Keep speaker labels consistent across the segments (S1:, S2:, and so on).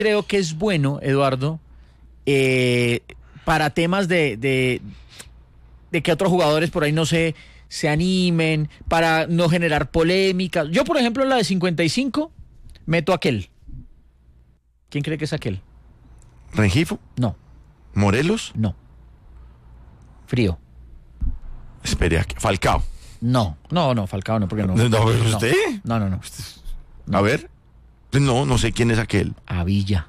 S1: creo que es bueno, Eduardo, para temas de que otros jugadores por ahí no se animen, para no generar polémicas. Yo, por ejemplo, en la de 55, meto a aquel. ¿Quién cree que es aquel?
S2: ¿Rengifo?
S1: No.
S2: ¿Morelos?
S1: No. Frío.
S2: Espere, Falcao.
S1: No, Falcao no, porque no.
S2: ¿No, usted?
S1: No.
S2: A ver. No sé quién es aquel.
S1: Avilla.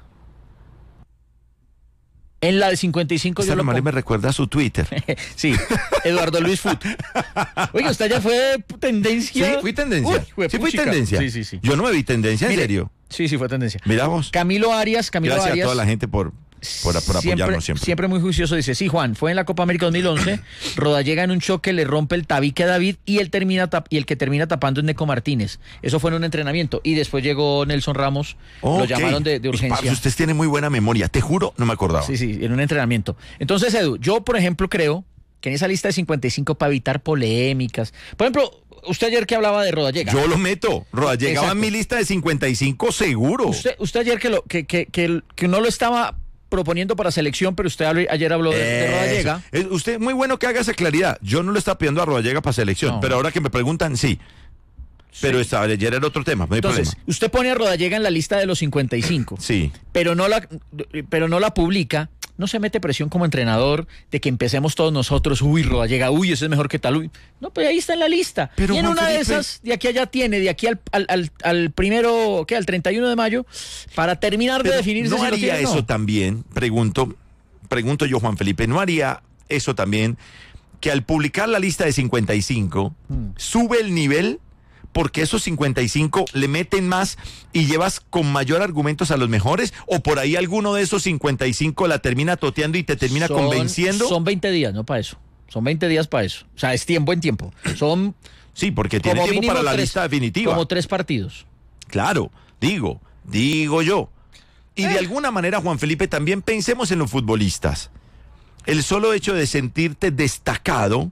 S1: En la de 55
S2: Esta
S1: yo lo
S2: me
S1: pongo.
S2: recuerda a su Twitter.
S1: Sí, Eduardo Luis Fut. Oye, usted ya fue tendencia.
S2: Sí, fui tendencia.
S1: Uy,
S2: sí, fui tendencia.
S1: Sí.
S2: Yo no me vi tendencia, en serio.
S1: Sí, fue tendencia.
S2: Mira vos.
S1: Camilo Arias.
S2: Gracias a toda la gente por apoyarnos siempre.
S1: Siempre muy juicioso. Dice, sí, Juan, fue en la Copa América 2011. Rodallega en un choque le rompe el tabique a David y el que termina tapando es Neco Martínez. Eso fue en un entrenamiento. Y después llegó Nelson Ramos. Lo llamaron de urgencia.
S2: Usted tiene muy buena memoria. Te juro, no me acordaba.
S1: Sí, en un entrenamiento. Entonces, Edu, yo, por ejemplo, creo que en esa lista de 55, para evitar polémicas. Por ejemplo, usted ayer que hablaba de Rodallega.
S2: Yo lo meto. Rodallega va en mi lista de 55 seguro.
S1: Usted ayer que no lo estaba proponiendo para selección, pero usted ayer habló de Rodallega.
S2: Usted, muy bueno que haga esa claridad. Yo no le estaba pidiendo a Rodallega para selección, pero ahora que me preguntan, sí. Pero ayer era otro tema, no hay
S1: Entonces,
S2: problema.
S1: usted pone a Rodallega en la lista de los 55.
S2: Sí.
S1: Pero no la publica. No se mete presión como entrenador de que empecemos todos nosotros. Uy, Rodallega, ese es mejor que tal. No, pues ahí está en la lista.
S2: Pero
S1: y en
S2: Juan
S1: una
S2: Felipe,
S1: de esas, de aquí a allá tiene, de aquí al primero, ¿qué? Al 31 de mayo, para terminar de definirse.
S2: ¿No
S1: si
S2: haría
S1: lo quiere,
S2: eso
S1: no.
S2: también? Pregunto yo, Juan Felipe, ¿no haría eso también que al publicar la lista de 55 sube el nivel? Porque esos 55 le meten más y llevas con mayor argumentos a los mejores, o por ahí alguno de esos 55 la termina toteando y te termina convenciendo.
S1: Son 20 días, no para eso. Son 20 días para eso. O sea, es buen tiempo.
S2: Sí, porque tiene tiempo para la lista definitiva.
S1: Como 3 partidos.
S2: Claro, digo yo. Y de alguna manera, Juan Felipe, también pensemos en los futbolistas. El solo hecho de sentirte destacado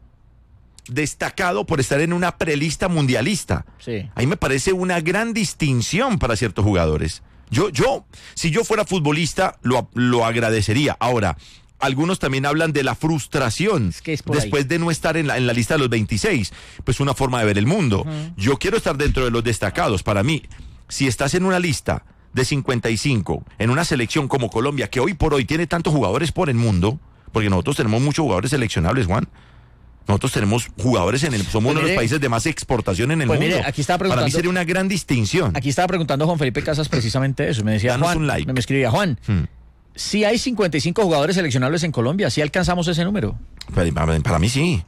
S2: por estar en una prelista mundialista.
S1: Sí.
S2: Ahí me parece una gran distinción para ciertos jugadores. Si yo fuera futbolista, lo agradecería. Ahora, algunos también hablan de la frustración después de no estar en la lista de los 26. Pues una forma de ver el mundo. Yo quiero estar dentro de los destacados. Para mí, si estás en una lista de 55, en una selección como Colombia, que hoy por hoy tiene tantos jugadores por el mundo, porque nosotros tenemos muchos jugadores seleccionables, Juan. Nosotros tenemos jugadores somos uno de los países de más exportación en el mundo.
S1: Mire, aquí estaba preguntando,
S2: para mí sería una gran distinción.
S1: Aquí estaba preguntando Juan Felipe Casas precisamente eso. Me decía,
S2: Danos
S1: Juan,
S2: un like.
S1: me escribía, Juan, si hay 55 jugadores seleccionables en Colombia, ¿sí alcanzamos ese número?
S2: Para mí sí.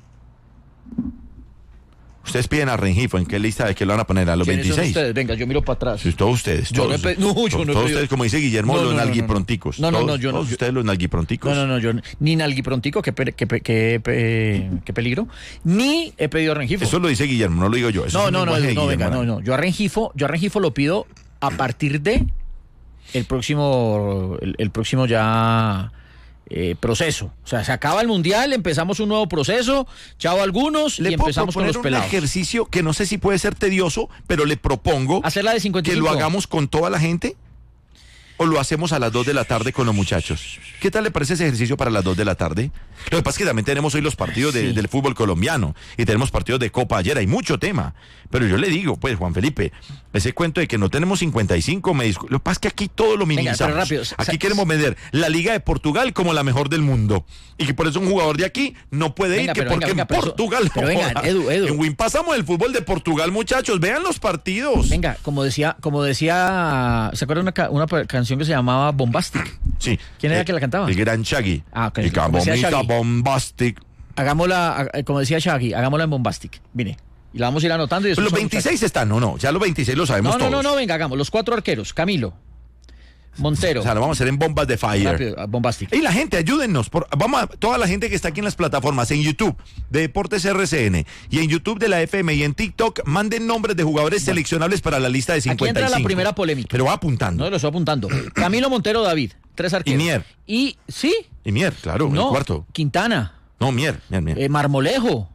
S2: Ustedes piden a Rengifo, ¿en qué lista de qué lo van a poner? ¿A los 26?
S1: Son ustedes? Venga, yo miro para atrás.
S2: Sí, todos ustedes.
S1: Yo no he
S2: todos ustedes, como dice Guillermo, los nalguipronticos.
S1: No, yo no.
S2: Todos ustedes los nalguipronticos.
S1: No, yo ni nalguiprontico, qué peligro, ni he pedido a Rengifo.
S2: Eso lo dice Guillermo, no lo digo yo.
S1: No. Yo a Rengifo lo pido a partir de el próximo ya proceso. O sea, se acaba el Mundial, empezamos un nuevo proceso, chao a algunos y empezamos con los pelados.
S2: Un ejercicio que no sé si puede ser tedioso, pero le propongo
S1: hacer la de 55.
S2: Que lo hagamos con toda la gente. ¿O lo hacemos a las 2 de la tarde con los muchachos? ¿Qué tal le parece ese ejercicio para las 2 de la tarde? Lo que pasa es que también tenemos hoy los partidos del fútbol colombiano y tenemos partidos de Copa ayer, hay mucho tema. Pero yo le digo, pues, Juan Felipe, ese cuento de que no tenemos 55, lo que pasa es que aquí todo lo minimizamos.
S1: Venga, pero rápido.
S2: Aquí queremos vender la Liga de Portugal como la mejor del mundo. Y que por eso un jugador de aquí no puede ir, porque en Portugal
S1: pero venga, Edu.
S2: En Win pasamos el fútbol de Portugal, muchachos, vean los partidos.
S1: Venga, como decía, ¿se acuerdan una canción que se llamaba Bombastic?
S2: Sí.
S1: ¿Quién era que la cantaba?
S2: El gran Shaggy.
S1: Okay.
S2: El Camomita Bombastic.
S1: Hagámosla, como decía Shaggy, hagámosla en Bombastic. Mire, y la vamos a ir anotando. Y
S2: los 26 están, no, ya los 26 lo sabemos todos.
S1: No, venga, hagamos los 4 arqueros, Camilo, Montero.
S2: O sea, lo vamos a hacer en bombas de fire.
S1: Rápido, Bombastic.
S2: Y la gente, ayúdennos. Toda la gente que está aquí en las plataformas, en YouTube de Deportes RCN y en YouTube de la FM y en TikTok, manden nombres de jugadores seleccionables para la lista de 55.
S1: Aquí entra la primera polémica.
S2: Pero va apuntando.
S1: No, lo estoy apuntando. Camilo, Montero, David, 3 arqueros.
S2: Y Mier.
S1: ¿Sí?
S2: Y Mier, claro, en el cuarto.
S1: Quintana.
S2: No, Mier.
S1: Marmolejo.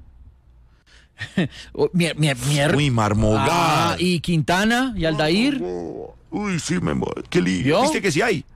S1: Mier.
S2: Uy, Marmogá.
S1: Y Quintana y Aldair.
S2: Uy, sí, qué lindo. ¿Viste que sí hay?